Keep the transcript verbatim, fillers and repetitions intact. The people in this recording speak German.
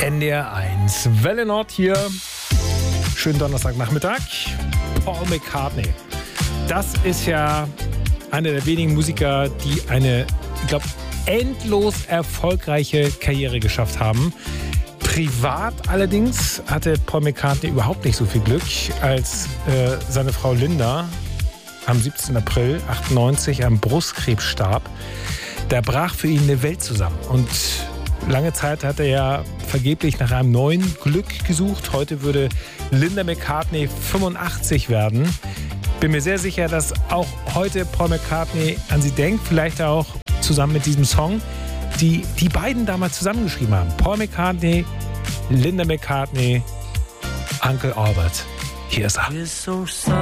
N D R eins. Welle Nord hier. Schönen Donnerstagnachmittag. Paul McCartney. Das ist ja einer der wenigen Musiker, die eine, ich glaube, endlos erfolgreiche Karriere geschafft haben. Privat allerdings hatte Paul McCartney überhaupt nicht so viel Glück, als äh, seine Frau Linda am siebzehnten April achtundneunzig am Brustkrebs starb. Da brach für ihn eine Welt zusammen. Und lange Zeit hat er ja vergeblich nach einem neuen Glück gesucht. Heute würde Linda McCartney fünfundachtzig werden. Bin mir sehr sicher, dass auch heute Paul McCartney an sie denkt. Vielleicht auch zusammen mit diesem Song, die die beiden damals zusammengeschrieben haben. Paul McCartney, Linda McCartney, Uncle Albert. Hier ist er.